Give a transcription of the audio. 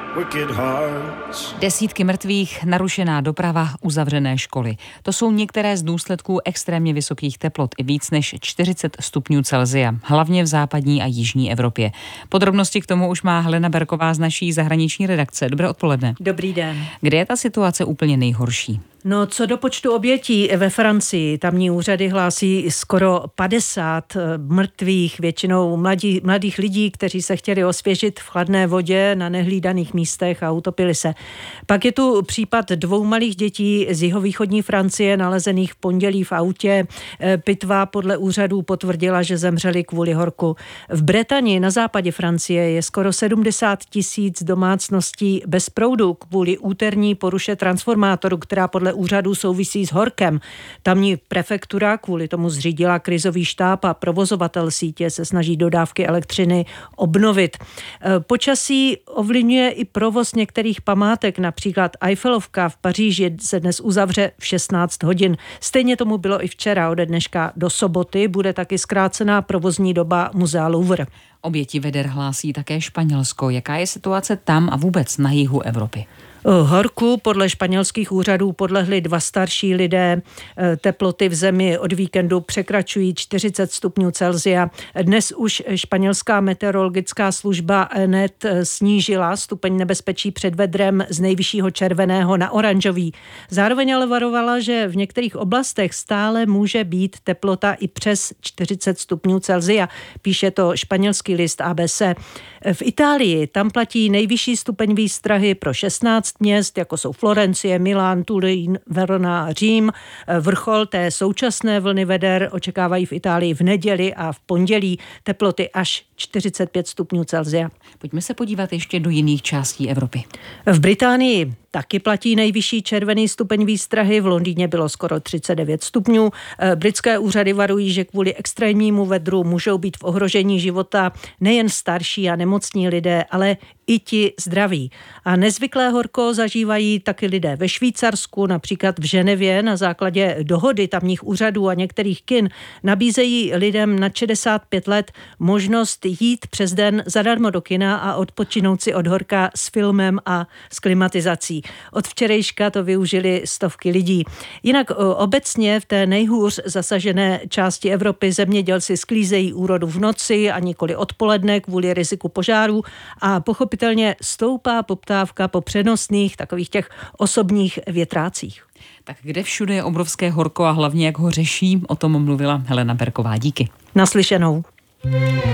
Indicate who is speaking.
Speaker 1: Desítky mrtvých, narušená doprava, uzavřené školy. To jsou některé z důsledků extrémně vysokých teplot i víc než 40 stupňů Celsia, hlavně v západní a jižní Evropě. Podrobnosti k tomu už má Helena Berková z naší zahraniční redakce. Dobré odpoledne.
Speaker 2: Dobrý den.
Speaker 1: Kde je ta situace úplně nejhorší?
Speaker 2: No, co do počtu obětí ve Francii, tamní úřady hlásí skoro 50 mrtvých, většinou mladých lidí, kteří se chtěli osvěžit v chladné vodě na nehlídaných místech a utopili se. Pak je tu případ 2 malých dětí z jihovýchodní Francie, nalezených v pondělí v autě. Pitva podle úřadů potvrdila, že zemřeli kvůli horku. V Bretani na západě Francie je skoro 70 000 domácností bez proudu kvůli úterní poruše transformátoru, která podle úřadu souvisí s horkem. Tamní prefektura kvůli tomu zřídila krizový štáb a provozovatel sítě se snaží dodávky elektřiny obnovit. Počasí ovlivňuje i provoz některých památek, například Eiffelovka v Paříži se dnes uzavře v 16 hodin. Stejně tomu bylo i včera, ode dneška do soboty bude taky zkrácená provozní doba muzea Louvre.
Speaker 1: Oběti veder hlásí také Španělsko. Jaká je situace tam a vůbec na jihu Evropy?
Speaker 2: Horku podle španělských úřadů podlehli 2 starší lidé. Teploty v zemi od víkendu překračují 40 stupňů Celsia. Dnes už španělská meteorologická služba ENET snížila stupeň nebezpečí před vedrem z nejvyššího červeného na oranžový. Zároveň ale varovala, že v některých oblastech stále může být teplota i přes 40 stupňů Celsia. Píše to španělský list ABC. V Itálii tam platí nejvyšší stupeň výstrahy pro 16 měst, jako jsou Florencie, Milán, Turín, Verona a Řím. Vrchol té současné vlny veder očekávají v Itálii v neděli a v pondělí, teploty až 45 stupňů Celsia.
Speaker 1: Pojďme se podívat ještě do jiných částí Evropy.
Speaker 2: V Británii taky platí nejvyšší červený stupeň výstrahy, v Londýně bylo skoro 39 stupňů. Britské úřady varují, že kvůli extrémnímu vedru můžou být v ohrožení života nejen starší a nemocní lidé, ale i ti zdraví. A nezvyklé horko zažívají taky lidé ve Švýcarsku, například v Ženevě na základě dohody tamních úřadů a některých kin nabízejí lidem nad 65 let možnost jít přes den zadarmo do kina a odpočinout si od horka s filmem a s klimatizací. Od včerejška to využili stovky lidí. Jinak obecně v té nejhůř zasažené části Evropy zemědělci sklízejí úrodu v noci a nikoli odpoledne kvůli riziku požárů a pochopitelně stoupá poptávka po přenosných takových těch osobních větrácích.
Speaker 1: Tak kde všude je obrovské horko a hlavně jak ho řeší, o tom mluvila Helena Berková. Díky.
Speaker 2: Naslyšenou.